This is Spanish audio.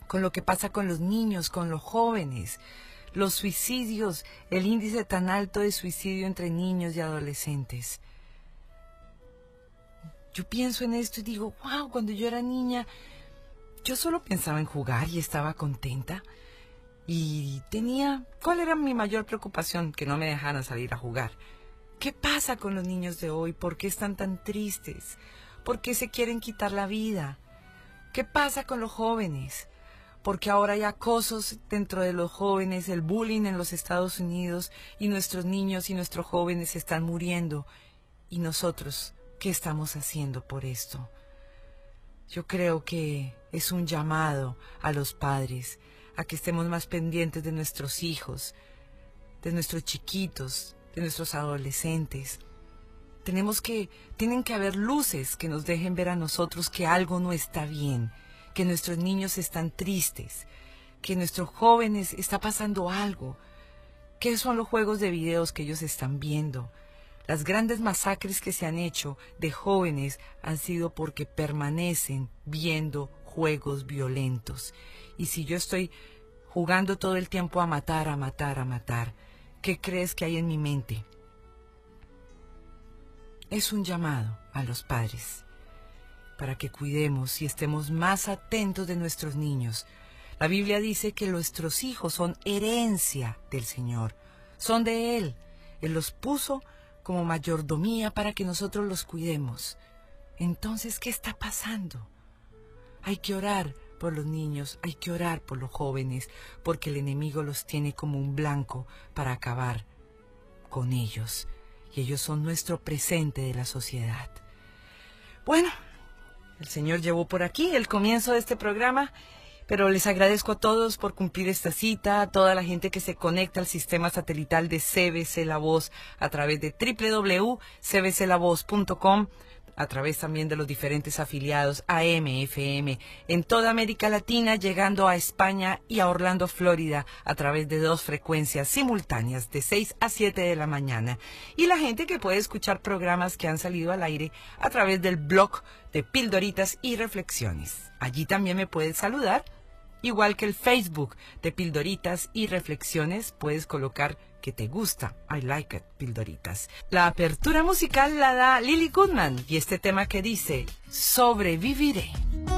con lo que pasa con los niños, con los jóvenes, los suicidios, el índice tan alto de suicidio entre niños y adolescentes. Yo pienso en esto y digo, wow, cuando yo era niña, yo solo pensaba en jugar y estaba contenta. Y ¿cuál era mi mayor preocupación? Que no me dejaran salir a jugar. ¿Qué pasa con los niños de hoy? ¿Por qué están tan tristes? ¿Por qué se quieren quitar la vida? ¿Qué pasa con los jóvenes? Porque ahora hay acosos dentro de los jóvenes, el bullying en los Estados Unidos, y nuestros niños y nuestros jóvenes están muriendo. ¿Y nosotros qué estamos haciendo por esto? Yo creo que es un llamado a los padres a que estemos más pendientes de nuestros hijos, de nuestros chiquitos, de nuestros adolescentes. Tienen que haber luces que nos dejen ver a nosotros que algo no está bien, que nuestros niños están tristes, que nuestros jóvenes está pasando algo. ¿Qué son los juegos de videos que ellos están viendo? Las grandes masacres que se han hecho de jóvenes han sido porque permanecen viendo juegos violentos. Y si yo estoy jugando todo el tiempo a matar, ¿qué crees que hay en mi mente? Es un llamado a los padres para que cuidemos y estemos más atentos de nuestros niños. La Biblia dice que nuestros hijos son herencia del Señor, son de Él. Él los puso como mayordomía para que nosotros los cuidemos. Entonces, ¿qué está pasando? Hay que orar por los niños, hay que orar por los jóvenes, porque el enemigo los tiene como un blanco para acabar con ellos. Y ellos son nuestro presente de la sociedad. Bueno, el Señor llevó por aquí el comienzo de este programa, pero les agradezco a todos por cumplir esta cita, a toda la gente que se conecta al sistema satelital de CBC La Voz a través de www.cbclavoz.com, a través también de los diferentes afiliados AM, FM, en toda América Latina, llegando a España y a Orlando, Florida, a través de 2 frecuencias simultáneas de 6 a 7 de la mañana. Y la gente que puede escuchar programas que han salido al aire a través del blog de Pildoritas y Reflexiones. Allí también me puedes saludar, igual que el Facebook de Pildoritas y Reflexiones, puedes colocar que te gusta, I like it, Pildoritas. La apertura musical la da Lily Goodman y este tema que dice, sobreviviré.